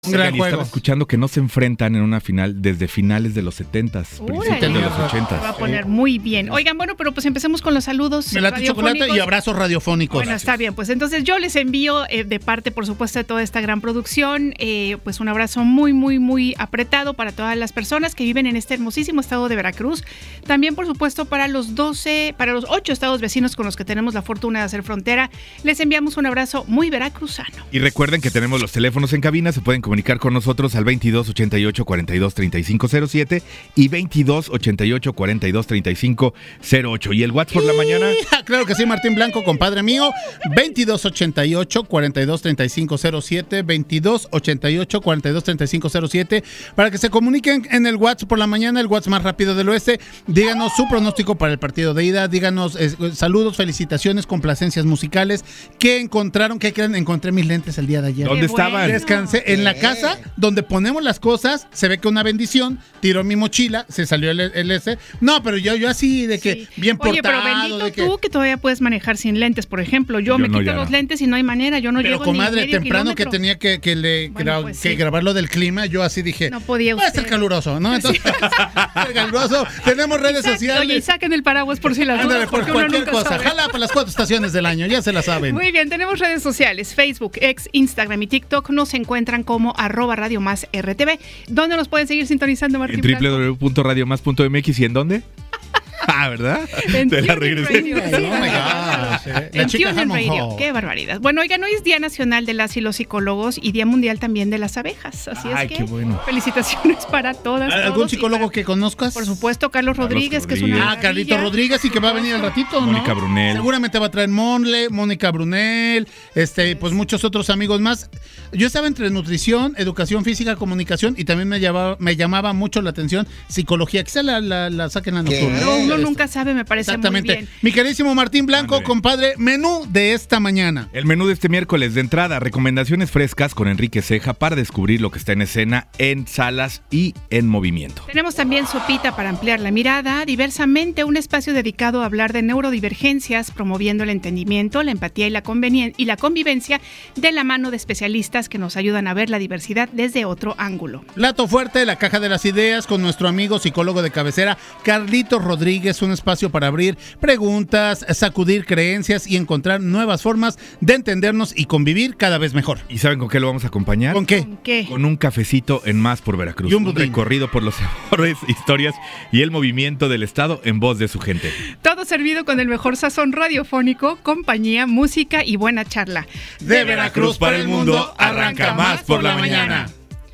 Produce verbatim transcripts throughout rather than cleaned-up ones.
Un gran y juego. Estaba escuchando que no se enfrentan en una final desde finales de los setentas, principios de los ochentas. Se va a poner muy bien. Oigan, bueno, pero pues empecemos con los saludos. Me late chocolate y abrazos radiofónicos. Bueno, está bien, pues entonces yo les envío eh, de parte, por supuesto, de toda esta gran producción, eh, pues un abrazo muy, muy, muy apretado para todas las personas que viven en este hermosísimo estado de Veracruz. También, por supuesto, para los doce, para los ocho estados vecinos con los que tenemos la fortuna de hacer frontera, les enviamos un abrazo muy veracruzano. Y recuerden que tenemos los teléfonos en cabina, se pueden comunicar con nosotros al veintidós ochenta y ocho cuarenta y dos treinta y cinco cero siete y veintidós ochenta y ocho cuarenta y dos treinta y cinco cero ocho. ¿Y el WhatsApp por la mañana? Claro que sí, Martín Blanco, compadre mío. veintidós ochenta y ocho cuarenta y dos treinta y cinco cero siete, veintidós ochenta y ocho cuarenta y dos treinta y cinco cero siete, para que se comuniquen en el WhatsApp por la mañana, el WhatsApp más rápido del oeste. Díganos su pronóstico para el partido de ida, díganos eh, saludos, felicitaciones, complacencias musicales. ¿Qué encontraron? ¿Qué creen? Encontré mis lentes el día de ayer. ¿Dónde estaban? Bueno. Descansé en la casa donde ponemos las cosas, se ve que una bendición, tiró mi mochila, se salió el, el ese. No, pero yo, yo así de que Sí. bien portado. Oye, pero bendito de que... tú que todavía puedes manejar sin lentes, por ejemplo. Yo, Yo me no, quito ya los no. lentes y no hay manera, yo no Pero llego comadre, ni medio temprano que kilómetro. tenía que, que, le, Bueno, gra- pues que sí. grabar lo del clima, yo así dije, No podía va a usted. estar caluroso, ¿no? Entonces, caluroso. Tenemos redes Sa- sociales. Oye, y saquen el paraguas por si las Ándale, dudas, por porque uno cualquier nunca cosa. sabe. Jala para las cuatro estaciones del año, ya se la saben. Muy bien, tenemos redes sociales, Facebook, X, Instagram y TikTok. Nos encuentran como arroba Radio Más R T V. ¿Dónde nos pueden seguir sintonizando, Martín En Blanco? doble u doble u doble u punto radio más punto m x. ¿Y en dónde? Ah, ¿verdad? En Te la TuneIn regresé. Radio. Sí, Oh my ¿verdad? gosh, eh. La En chica TuneIn Hammond Radio. Hall. Qué barbaridad. Bueno, oigan, hoy es Día Nacional de las y los Psicólogos y Día Mundial también de las abejas. Así Ay, es que qué bueno. felicitaciones para todas. ¿Algún todos y psicólogo para- que conozcas? Por supuesto, Carlos Carlos Rodríguez, que es Rodríguez. una Ah, Carlito maravilla. Rodríguez, y que va a venir al ratito, ¿no? Mónica Brunel. Seguramente va a traer Monle, Mónica Brunel, este, pues muchos otros amigos más. Yo estaba entre nutrición, educación física, comunicación, y también me llamaba, me llamaba mucho la atención psicología. Quizá la, la, la saquen a nocturna. Pero uno nunca sabe, me parece muy Exactamente. bien. Mi queridísimo Martín Blanco, Ándale. compadre, menú de esta mañana. El menú de este miércoles, de entrada, recomendaciones frescas con Enrique Ceja para descubrir lo que está en escena en salas y en movimiento. Tenemos también Sopita para ampliar la mirada, Diversamente, un espacio dedicado a hablar de neurodivergencias, promoviendo el entendimiento, la empatía y la, convenien- y la convivencia de la mano de especialistas que nos ayudan a ver la diversidad desde otro ángulo. Plato fuerte, la caja de las ideas con nuestro amigo psicólogo de cabecera, Carlitos Rodríguez, un espacio para abrir preguntas, sacudir creencias y encontrar nuevas formas de entendernos y convivir cada vez mejor. ¿Y saben con qué lo vamos a acompañar? ¿Con qué? ¿Con qué? Con un cafecito en Más por Veracruz. Y un un budín. recorrido por los sabores, historias y el movimiento del estado en voz de su gente. Todo servido con el mejor sazón radiofónico, compañía, música y buena charla. De Veracruz para el mundo, arranca Más por la mañana.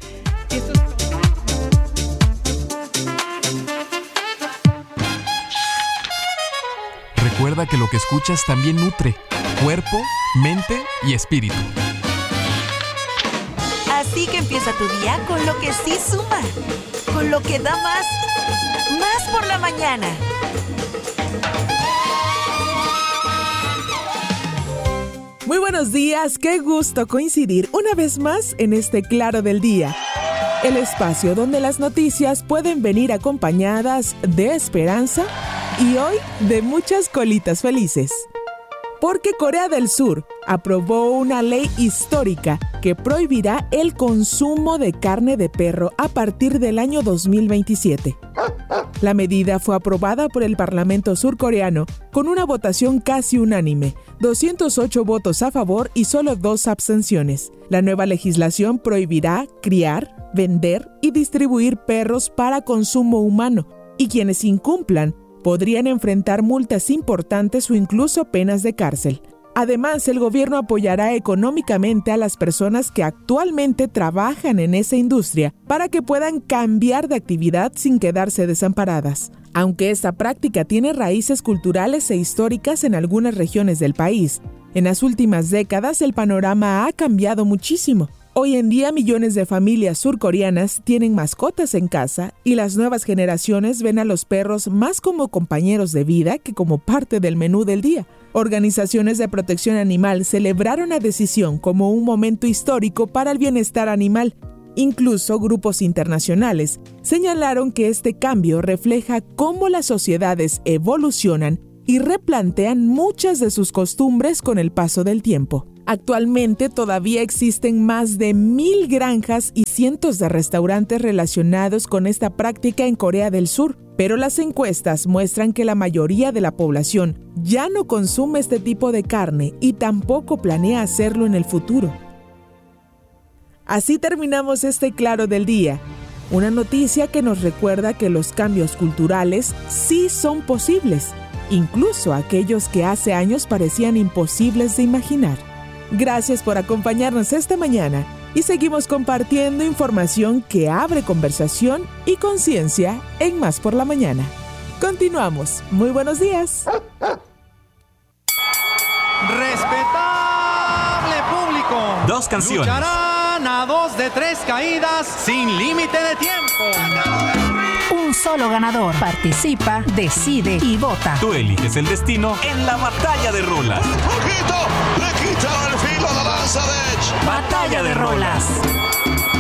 Recuerda que lo que escuchas también nutre cuerpo, mente y espíritu. Así que empieza tu día con lo que sí suma, con lo que da más, más por la mañana. Muy buenos días, qué gusto coincidir una vez más en este Claro del Día. El espacio donde las noticias pueden venir acompañadas de esperanza y hoy de muchas colitas felices. Porque Corea del Sur aprobó una ley histórica que prohibirá el consumo de carne de perro a partir del año dos mil veintisiete. La medida fue aprobada por el Parlamento surcoreano con una votación casi unánime, doscientos ocho votos a favor y solo dos abstenciones. La nueva legislación prohibirá criar, vender y distribuir perros para consumo humano, y quienes incumplan podrían enfrentar multas importantes o incluso penas de cárcel. Además, el gobierno apoyará económicamente a las personas que actualmente trabajan en esa industria para que puedan cambiar de actividad sin quedarse desamparadas. Aunque esta práctica tiene raíces culturales e históricas en algunas regiones del país, en las últimas décadas el panorama ha cambiado muchísimo. Hoy en día millones de familias surcoreanas tienen mascotas en casa y las nuevas generaciones ven a los perros más como compañeros de vida que como parte del menú del día. Organizaciones de protección animal celebraron la decisión como un momento histórico para el bienestar animal. Incluso grupos internacionales señalaron que este cambio refleja cómo las sociedades evolucionan y replantean muchas de sus costumbres con el paso del tiempo. Actualmente todavía existen más de mil granjas y cientos de restaurantes relacionados con esta práctica en Corea del Sur, pero las encuestas muestran que la mayoría de la población ya no consume este tipo de carne y tampoco planea hacerlo en el futuro. Así terminamos este Claro del Día, una noticia que nos recuerda que los cambios culturales sí son posibles, incluso aquellos que hace años parecían imposibles de imaginar. Gracias por acompañarnos esta mañana y seguimos compartiendo información que abre conversación y conciencia en Más por la Mañana. Continuamos. Muy buenos días. Respetable público. Dos canciones. Lucharán a dos de tres caídas sin límite de tiempo. Un solo ganador. Participa, decide y vota. Tú eliges el destino en la batalla de rolas. Poquito, le quita el filo a la lanza de Edge. Batalla de rolas.